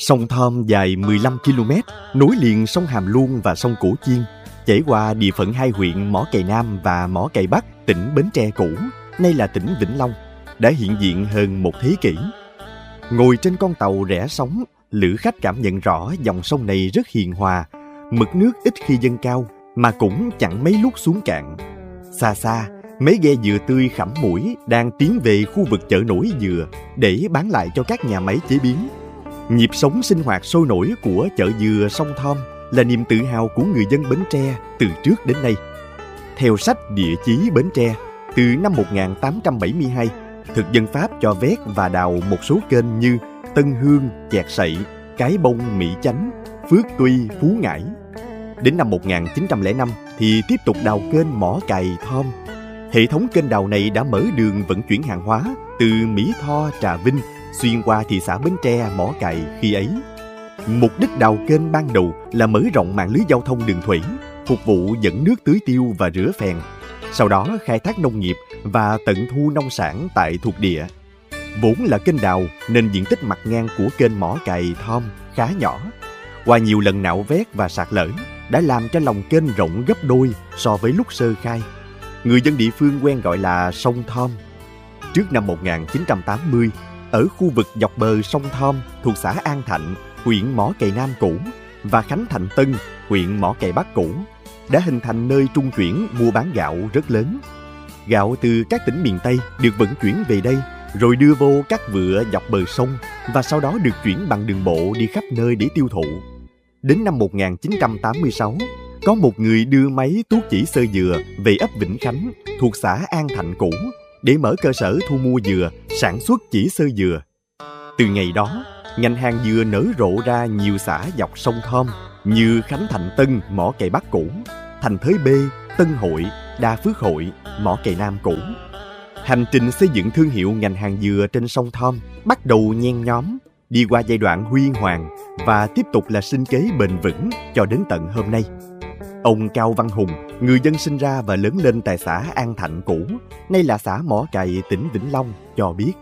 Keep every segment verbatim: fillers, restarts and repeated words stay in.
Sông Thom dài mười lăm ki lô mét, nối liền sông Hàm Luông và sông Cổ Chiên, chảy qua địa phận hai huyện Mỏ Cày Nam và Mỏ Cày Bắc, tỉnh Bến Tre cũ, nay là tỉnh Vĩnh Long, đã hiện diện hơn một thế kỷ. Ngồi trên con tàu rẽ sóng, lữ khách cảm nhận rõ dòng sông này rất hiền hòa, mực nước ít khi dâng cao, mà cũng chẳng mấy lúc xuống cạn. Xa xa, mấy ghe dừa tươi khẳm mũi đang tiến về khu vực chợ nổi dừa để bán lại cho các nhà máy chế biến. Nhịp sống sinh hoạt sôi nổi của chợ dừa sông Thom là niềm tự hào của người dân Bến Tre từ trước đến nay. Theo sách Địa chí Bến Tre, từ năm một nghìn tám trăm bảy mươi hai, thực dân Pháp cho vét và đào một số kênh như Tân Hương, Chẹt Sậy, Cái Bông, Mỹ Chánh, Phước Tuy, Phú Ngãi. Đến năm một nghìn chín trăm lẻ năm thì tiếp tục đào kênh Mỏ Cày Thom. Hệ thống kênh đào này đã mở đường vận chuyển hàng hóa từ Mỹ Tho, Trà Vinh xuyên qua thị xã Bến Tre, Mỏ Cày khi ấy. Mục đích đào kênh ban đầu là mở rộng mạng lưới giao thông đường thủy, phục vụ dẫn nước tưới tiêu và rửa phèn, sau đó khai thác nông nghiệp và tận thu nông sản tại thuộc địa. Vốn là kênh đào nên diện tích mặt ngang của kênh Mỏ Cày Thom khá nhỏ. Qua nhiều lần nạo vét và sạt lở đã làm cho lòng kênh rộng gấp đôi so với lúc sơ khai. Người dân địa phương quen gọi là sông Thom. Trước năm một nghìn chín trăm tám mươi, ở khu vực dọc bờ sông Thom thuộc xã An Thạnh, huyện Mỏ Cày Nam cũ, và Khánh Thành Tân, huyện Mỏ Cày Bắc cũ, đã hình thành nơi trung chuyển mua bán gạo rất lớn. Gạo từ các tỉnh miền Tây được vận chuyển về đây, rồi đưa vô các vựa dọc bờ sông và sau đó được chuyển bằng đường bộ đi khắp nơi để tiêu thụ. Đến năm một nghìn chín trăm tám mươi sáu, có một người đưa máy tuốt chỉ sơ dừa về ấp Vĩnh Khánh thuộc xã An Thạnh cũ để mở cơ sở thu mua dừa, sản xuất chỉ sơ dừa. Từ ngày đó, ngành hàng dừa nở rộ ra nhiều xã dọc sông Thom như Khánh Thành Tân, Mỏ Cày Bắc cũ, Thành Thới B, Tân Hội, Đa Phước Hội, Mỏ Cày Nam cũ. Hành trình xây dựng thương hiệu ngành hàng dừa trên sông Thom bắt đầu nhen nhóm, đi qua giai đoạn huy hoàng và tiếp tục là sinh kế bền vững cho đến tận hôm nay. Ông Cao Văn Hùng, người dân sinh ra và lớn lên tại xã An Thạnh cũ, nay là xã Mỏ Cày, tỉnh Vĩnh Long, cho biết.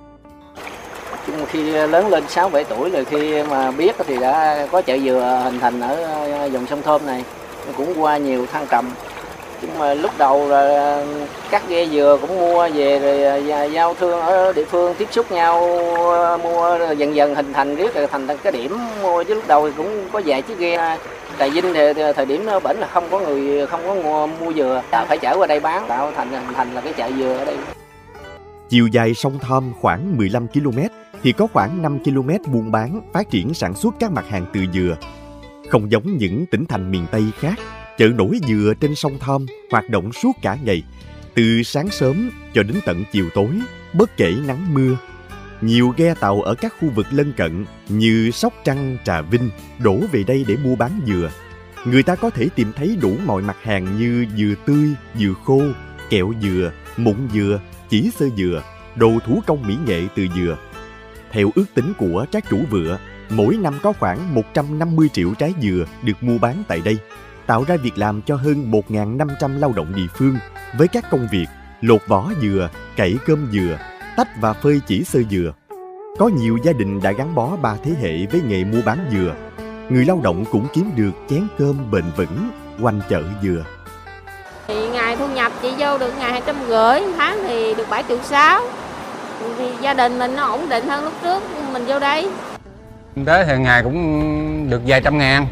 Khi lớn lên sáu bảy tuổi rồi, khi mà biết thì đã có chợ dừa hình thành ở dòng sông Thom này, cũng qua nhiều thăng trầm. Nhưng mà lúc đầu là các ghe dừa cũng mua về rồi giao thương ở địa phương tiếp xúc nhau mua, dần dần hình thành riết rồi thành cái điểm mua, chứ lúc đầu thì cũng có vài chiếc ghe. Tại Vinh thì thời điểm nó bển là không có người không có mua, mua dừa, phải chở qua đây bán, tạo thành hình thành là cái chợ dừa ở đây. Chiều dài sông Thom khoảng mười lăm ki lô mét thì có khoảng năm ki lô mét buôn bán, phát triển sản xuất các mặt hàng từ dừa. Không giống những tỉnh thành miền Tây khác, chợ nổi dừa trên sông Thom hoạt động suốt cả ngày, từ sáng sớm cho đến tận chiều tối, bất kể nắng mưa. Nhiều ghe tàu ở các khu vực lân cận như Sóc Trăng, Trà Vinh đổ về đây để mua bán dừa. Người ta có thể tìm thấy đủ mọi mặt hàng như dừa tươi, dừa khô, kẹo dừa, mụn dừa, chỉ sơ dừa, đồ thủ công mỹ nghệ từ dừa. Theo ước tính của các chủ vựa, mỗi năm có khoảng một trăm năm mươi triệu trái dừa được mua bán tại đây, tạo ra việc làm cho hơn một nghìn năm trăm lao động địa phương với các công việc lột vỏ dừa, cậy cơm dừa, tách và phơi chỉ sơ dừa. Có nhiều gia đình đã gắn bó ba thế hệ với nghề mua bán dừa. Người lao động cũng kiếm được chén cơm bền vững quanh chợ dừa. Thì ngày thu nhập chị vô được ngày hai trăm rưỡi, tháng thì được bảy triệu sáu. Thì gia đình mình nó ổn định hơn lúc trước mình vô đây. Kinh tế thì ngày cũng được vài trăm ngàn,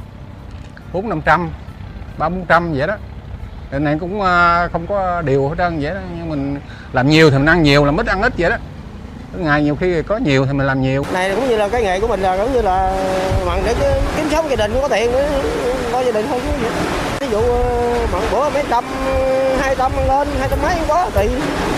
bốn năm trăm, ba bốn trăm vậy đó. Cái này cũng không có điều hết trơn vậy đó, nhưng mình làm nhiều thì mình ăn nhiều, làm ít ăn ít vậy đó. Ngày nhiều khi có nhiều thì mình làm nhiều. Này cũng như là cái nghề của mình là cũng như là mặn để kiếm sống gia đình, cũng có tiền nữa, có gia đình không có gì. Ví dụ mặn bữa mấy trăm, hai trăm lên, hai trăm mấy không có tùy.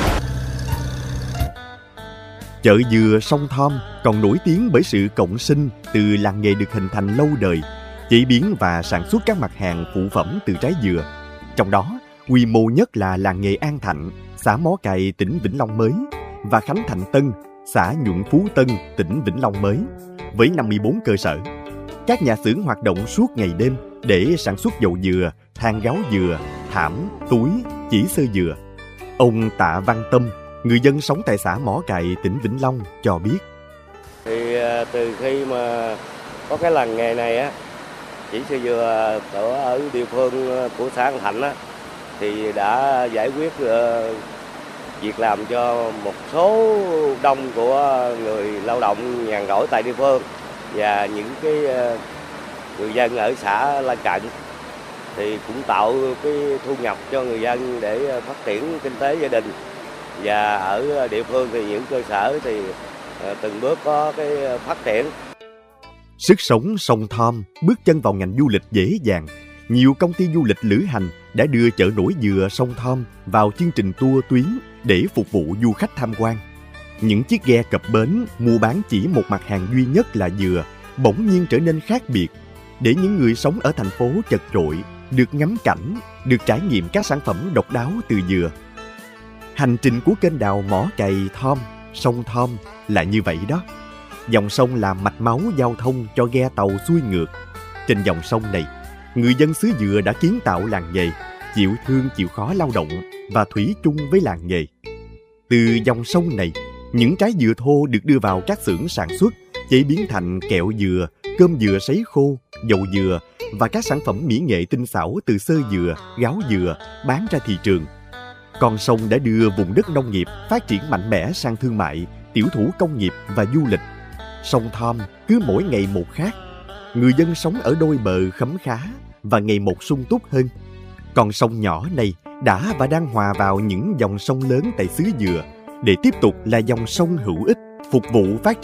Chợ dừa sông Thom còn nổi tiếng bởi sự cộng sinh từ làng nghề được hình thành lâu đời, chế biến và sản xuất các mặt hàng phụ phẩm từ trái dừa. Trong đó, quy mô nhất là làng nghề An Thạnh, xã Mỏ Cày, tỉnh Vĩnh Long mới, và Khánh Thành Tân, xã Nhuận Phú Tân, tỉnh Vĩnh Long mới, với năm mươi bốn cơ sở. Các nhà xưởng hoạt động suốt ngày đêm để sản xuất dầu dừa, than gáo dừa, thảm, túi, chỉ sơ dừa. Ông Tạ Văn Tâm, người dân sống tại xã Mỏ Cày, tỉnh Vĩnh Long cho biết. Thì từ khi mà Có cái làng nghề này á, chỉ sư dừa ở, ở địa phương của xã An Thạnh á, thì đã giải quyết uh, việc làm cho một số đông của người lao động nhàn rỗi tại địa phương và những cái uh, người dân ở xã lân cận, thì cũng tạo cái thu nhập cho người dân để phát triển kinh tế gia đình. Và ở địa phương thì những cơ sở thì uh, từng bước có cái phát triển. Sức sống sông Thom bước chân vào ngành du lịch dễ dàng. Nhiều công ty du lịch lữ hành đã đưa chợ nổi dừa sông Thom vào chương trình tour tuyến để phục vụ du khách tham quan. Những chiếc ghe cập bến mua bán chỉ một mặt hàng duy nhất là dừa bỗng nhiên trở nên khác biệt, để những người sống ở thành phố chật chội được ngắm cảnh, được trải nghiệm các sản phẩm độc đáo từ dừa. Hành trình của kênh đào mỏ cày Thom, sông Thom là như vậy đó. Dòng sông là mạch máu giao thông cho ghe tàu xuôi ngược. Trên dòng sông này, người dân xứ Dừa đã kiến tạo làng nghề, chịu thương chịu khó lao động và thủy chung với làng nghề. Từ dòng sông này, những trái dừa thô được đưa vào các xưởng sản xuất, chế biến thành kẹo dừa, cơm dừa sấy khô, dầu dừa và các sản phẩm mỹ nghệ tinh xảo từ xơ dừa, gáo dừa bán ra thị trường. Con sông đã đưa vùng đất nông nghiệp phát triển mạnh mẽ sang thương mại, tiểu thủ công nghiệp và du lịch. Sông Thom cứ mỗi ngày một khác. Người dân sống ở đôi bờ khấm khá và ngày một sung túc hơn. Con sông nhỏ này đã và đang hòa vào những dòng sông lớn tại xứ Dừa để tiếp tục là dòng sông hữu ích, phục vụ phát triển